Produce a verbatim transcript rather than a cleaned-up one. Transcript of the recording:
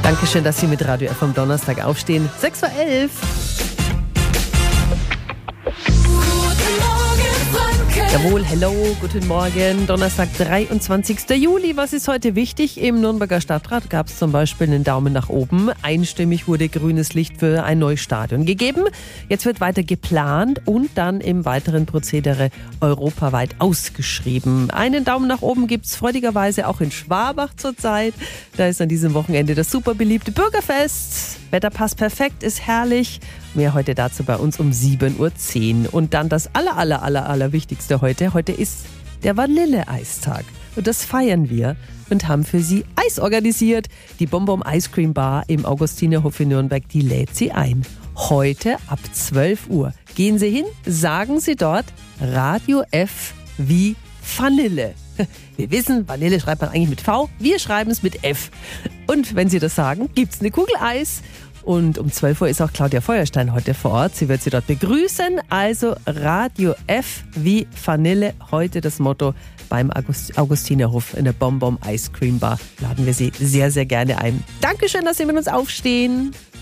Dankeschön, dass Sie mit Radio F am Donnerstag aufstehen. sechs Uhr elf. Jawohl, hello, guten Morgen. Donnerstag, dreiundzwanzigster Juli. Was ist heute wichtig? Im Nürnberger Stadtrat gab es zum Beispiel einen Daumen nach oben. Einstimmig wurde grünes Licht für ein neues Stadion gegeben. Jetzt wird weiter geplant und dann im weiteren Prozedere europaweit ausgeschrieben. Einen Daumen nach oben gibt es freudigerweise auch in Schwabach zurzeit. Da ist an diesem Wochenende das super beliebte Bürgerfest. Wetter passt perfekt, ist herrlich. Mehr heute dazu bei uns um sieben Uhr zehn. Und dann das aller, aller, aller, aller Wichtigste heute. Heute ist der Vanilleeistag. Und das feiern wir und haben für Sie Eis organisiert. Die Bonbon Ice Cream Bar im Augustinerhof in Nürnberg, die lädt Sie ein. Heute ab zwölf Uhr. Gehen Sie hin, sagen Sie dort Radio F wie Vanille. Wir wissen, Vanille schreibt man eigentlich mit V, wir schreiben es mit F. Und wenn Sie das sagen, gibt's eine Kugel Eis. Und um zwölf Uhr ist auch Claudia Feuerstein heute vor Ort. Sie wird Sie dort begrüßen. Also Radio F wie Vanille. Heute das Motto beim August- Augustinerhof in der Bonbon Ice Cream Bar. Laden wir Sie sehr, sehr gerne ein. Dankeschön, dass Sie mit uns aufstehen.